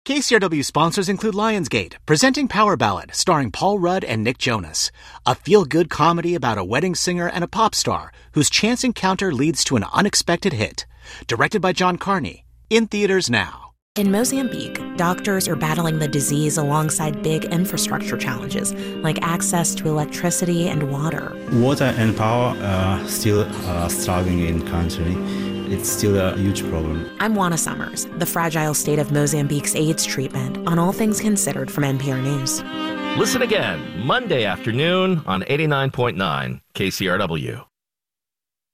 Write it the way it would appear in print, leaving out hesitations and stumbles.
KCRW sponsors include Lionsgate, presenting Power Ballad, starring Paul Rudd and Nick Jonas, a feel-good comedy about a wedding singer and a pop star whose chance encounter leads to an unexpected hit. Directed by John Carney. In theaters now. In Mozambique, doctors are battling the disease alongside big infrastructure challenges, like access to electricity and water. Water and power are still struggling in country. It's still a huge problem. I'm Juana Summers, the fragile state of Mozambique's AIDS treatment, on All Things Considered from NPR News. Listen again Monday afternoon on 89.9 KCRW.